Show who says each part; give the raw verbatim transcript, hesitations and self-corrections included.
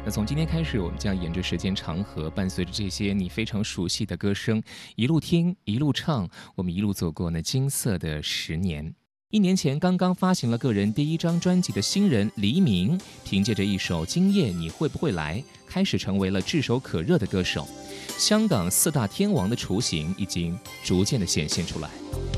Speaker 1: 那从今天开始，我们将沿着时间长河，伴随着这些你非常熟悉的歌声，一路听，一路唱，我们一路走过那金色的十年。一年前刚刚发行了个人第一张专辑的新人黎明，凭借着一首《今夜你会不会来》，开始成为了炙手可热的歌手。香港四大天王的雏形已经逐渐的显现出来。